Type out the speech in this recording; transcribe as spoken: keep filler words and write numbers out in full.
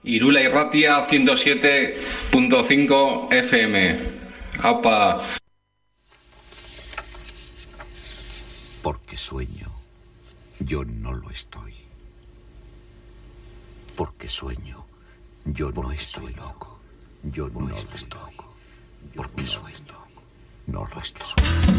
Irula Irratia ciento siete punto cinco F M. Aupa. Porque sueño, yo no lo estoy. Porque sueño, yo no estoy loco. Yo no estoy loco. Porque sueño, no lo estoy.